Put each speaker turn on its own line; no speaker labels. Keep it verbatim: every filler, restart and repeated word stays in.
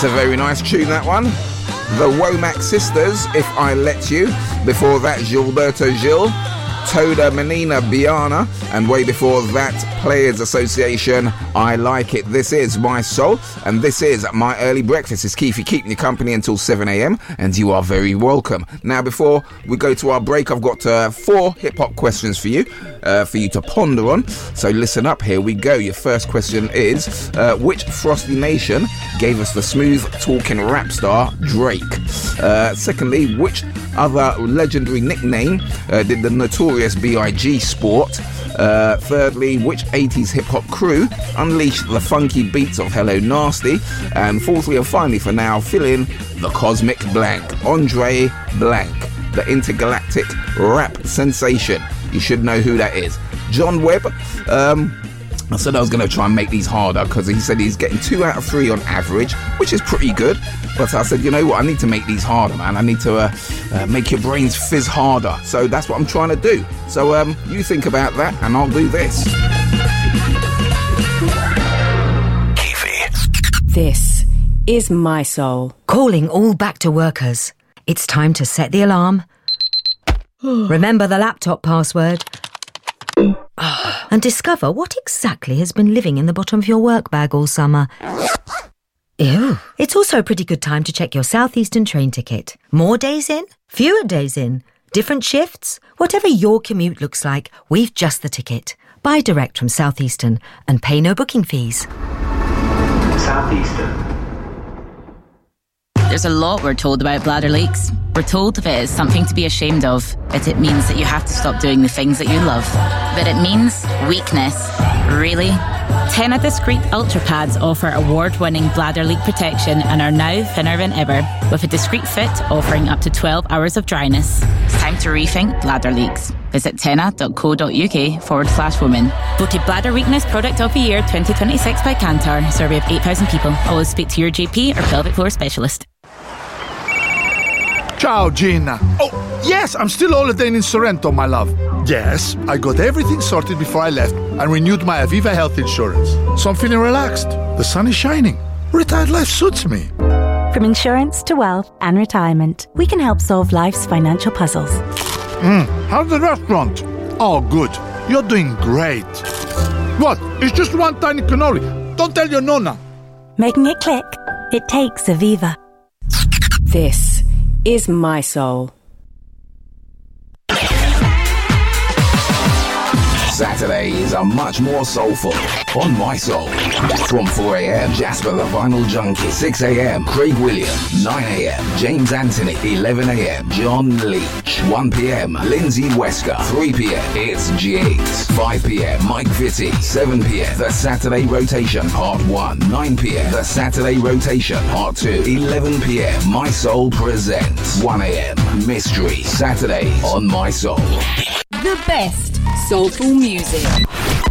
That's a very nice tune, that one. The Womack Sisters, If I Let You. Before that, Gilberto Gil, Toda Menina Biana, and way before that, Players Association, I Like It. This is My Soul, and this is My Early Breakfast. It's Keithy keeping you company until seven a.m, and you are very welcome. Now, before we go to our break, I've got uh, four hip-hop questions for you, uh, for you to ponder on. So listen up, here we go. Your first question is, uh, which Frosty Nation gave us the smooth-talking rap star Drake? Uh, secondly, which other legendary nickname uh, did the notorious B I G sport? Uh, thirdly, which eighties hip-hop crew unleashed the funky beats of Hello Nasty? And fourthly and finally for now, fill in the cosmic blank. Andre Blank, the intergalactic rap sensation. You should know who that is. John Webb, um... I said I was going to try and make these harder because he said he's getting two out of three on average, which is pretty good. But I said, you know what, I need to make these harder, man. I need to uh, uh, make your brains fizz harder. So that's what I'm trying to do. So um, you think about that and I'll do this.
This is My Soul.
Calling all back to workers. It's time to set the alarm. Remember the laptop password. And discover what exactly has been living in the bottom of your work bag all summer. Ew. It's also a pretty good time to check your Southeastern train ticket. More days in? Fewer days in? Different shifts? Whatever your commute looks like, we've just the ticket. Buy direct from Southeastern and pay no booking fees.
Southeastern.
There's a lot we're told about bladder leaks. We're told if it is something to be ashamed of, that it means that you have to stop doing the things that you love. But it means weakness. Really?
Tena Discreet Ultra Pads offer award-winning bladder leak protection and are now thinner than ever, with a discreet fit offering up to twelve hours of dryness.
It's time to rethink bladder leaks. Visit tena.co.uk forward slash women.
Voted Bladder Weakness Product of the Year twenty twenty-six by Kantar. Survey of eight thousand people. Always speak to your G P or pelvic floor specialist.
Ciao, Gina. Oh, yes, I'm still holidaying in Sorrento, my love. Yes, I got everything sorted before I left and renewed my Aviva health insurance. So I'm feeling relaxed. The sun is shining. Retired life suits me.
From insurance to wealth and retirement, we can help solve life's financial puzzles.
Mm, how's the restaurant? Oh, good. You're doing great. What? It's just one tiny cannoli. Don't tell your nonna.
Making it click? It takes Aviva.
This is My Soul.
Saturdays are much more soulful on My Soul. From four a.m, Jasper the Vinyl Junkie. six a.m, Craig Williams. nine a.m, James Anthony. eleven a.m, John Leach. one p.m, Lindsay Wesker. three p.m, it's Jigs. five p.m, Mike Vitti. seven p.m, The Saturday Rotation Part one. nine p.m, The Saturday Rotation Part two. eleven p.m, My Soul presents one a.m, Mystery Saturdays on My Soul.
The best soulful music.